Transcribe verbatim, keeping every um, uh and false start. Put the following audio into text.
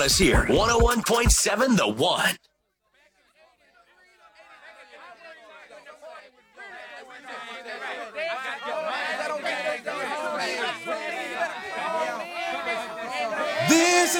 us here. one oh one point seven The One.